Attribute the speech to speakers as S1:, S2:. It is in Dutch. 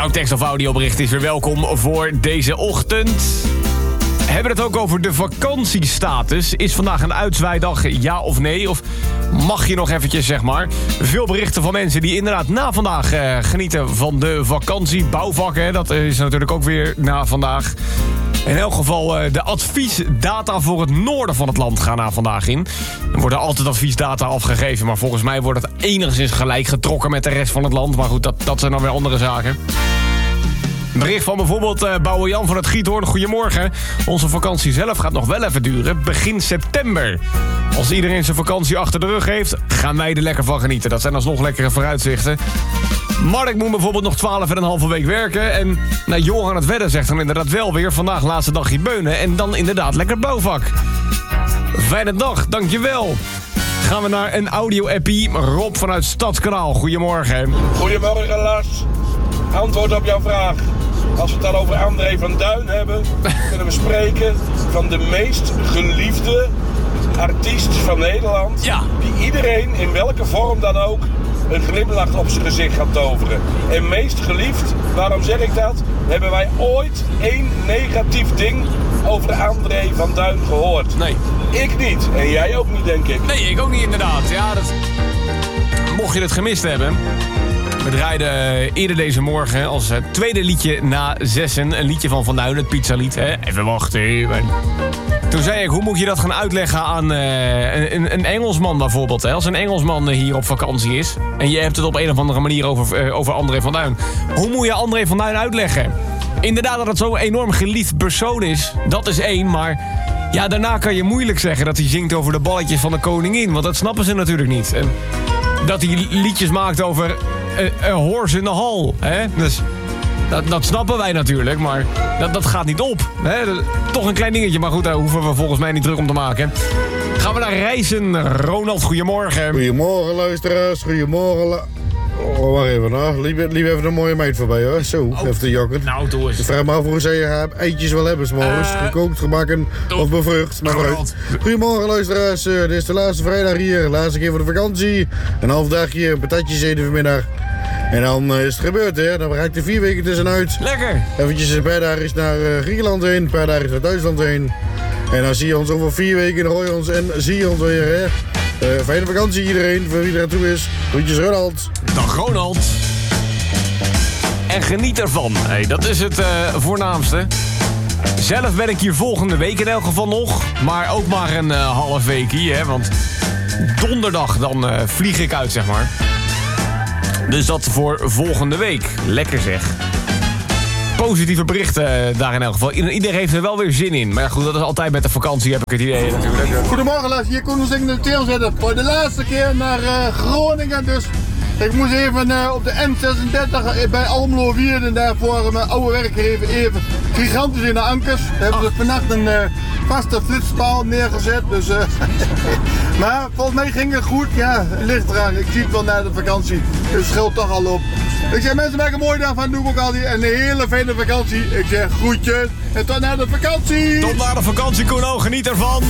S1: Jouw tekst- of audiobericht is weer welkom voor deze ochtend. We hebben het ook over de vakantiestatus. Is vandaag een uitzwaaidag, ja of nee? Of mag je nog eventjes, zeg maar? Veel berichten van mensen die inderdaad na vandaag genieten van de vakantie. Bouwvakken, dat is natuurlijk ook weer na vandaag. In elk geval, de adviesdata voor het noorden van het land gaan na vandaag in. Er worden altijd adviesdata afgegeven, maar volgens mij wordt het enigszins gelijk getrokken met de rest van het land. Maar goed, dat zijn dan weer andere zaken. Een bericht van bijvoorbeeld Bouwer Jan van het Giethoorn. Goedemorgen. Onze vakantie zelf gaat nog wel even duren. Begin september. Als iedereen zijn vakantie achter de rug heeft, gaan wij er lekker van genieten. Dat zijn alsnog lekkere vooruitzichten. Mark moet bijvoorbeeld nog 12,5 week werken. En Johan het Wedden zegt dan inderdaad wel weer... vandaag laatste dagje beunen en dan inderdaad lekker bouwvak. Fijne dag, dankjewel. Gaan we naar een audio-appie. Rob vanuit Stadskanaal, goedemorgen.
S2: Goedemorgen Lars. Antwoord op jouw vraag. Als we het dan over André van Duin hebben... kunnen we spreken van de meest geliefde artiest van Nederland...
S1: Ja.
S2: Die iedereen, in welke vorm dan ook... een glimlach op zijn gezicht gaat toveren. En meest geliefd, waarom zeg ik dat? Hebben wij ooit één negatief ding over André van Duin gehoord?
S1: Nee.
S2: Ik niet. En jij ook niet, denk ik.
S1: Nee, ik ook niet inderdaad. Ja, mocht je het gemist hebben... We draaiden eerder deze morgen als tweede liedje na 6 een liedje van Van Duin, het pizzalied. Hè? Even wachten. Toen zei ik, hoe moet je dat gaan uitleggen aan een Engelsman bijvoorbeeld? Hè? Als een Engelsman hier op vakantie is en je hebt het op een of andere manier over André van Duin. Hoe moet je André van Duin uitleggen? Inderdaad dat het zo'n enorm geliefd persoon is, dat is één, maar... Ja, daarna kan je moeilijk zeggen dat hij zingt over de balletjes van de koningin, want dat snappen ze natuurlijk niet. En dat hij liedjes maakt over... een horse in de hal, hè? Dus dat snappen wij natuurlijk, maar dat gaat niet op. Hè? Toch een klein dingetje, maar goed, daar hoeven we volgens mij niet druk om te maken. Gaan we naar Reizen. Ronald, goedemorgen.
S3: Goedemorgen luisteraars, goedemorgen. Wacht even, nou. Liep even een mooie meid voorbij, hoor. Zo, even de jakker.
S1: Nou, doe eens.
S3: Ik vraag me af hoe zij eitjes wel hebben, 's morgens. Gekookt, gebakken of bevrucht. Maar vooruit. Goedemorgen luisteraars, dit is de laatste vrijdag hier. Laatste keer voor de vakantie. Een half dagje, een patatjes eten vanmiddag. En dan is het gebeurd, hè. Dan raakt er 4 weken tussenuit.
S1: Lekker.
S3: Eventjes een paar dagen is naar Griekenland heen, een paar dagen is naar Duitsland heen. En dan zie je ons over 4 weken, dan hoor je ons en zie je ons weer, hè. Fijne vakantie iedereen, voor wie er aan toe is. Groetjes Ronald.
S1: Dag Ronald. En geniet ervan. Hey, dat is het voornaamste. Zelf ben ik hier volgende week in elk geval nog. Maar ook maar een half weekie, hè. Want donderdag dan vlieg ik uit, zeg maar. Dus dat voor volgende week. Lekker zeg. Positieve berichten daar in elk geval. Iedereen heeft er wel weer zin in. Maar ja, goed, dat is altijd met de vakantie, heb ik het idee natuurlijk.
S4: Goedemorgen Lars, hier Koen Zing de Teel zetten. Voor de laatste keer naar Groningen. Dus ik moest even op de N36 bij Almelo Wierden daarvoor mijn oude werkgever even gigantisch in de ankers. Daar hebben ze vannacht een vaste flitspaal neergezet. Dus, maar volgens mij ging het goed. Ja, het ligt eraan. Ik zie het wel na de vakantie. Het scheelt toch al op. Ik zeg mensen, maak een mooie dag van. Doe ik ook altijd een hele fijne vakantie. Ik zeg groetjes en tot na de vakantie.
S1: Tot na de vakantie, Koen. Geniet ervan.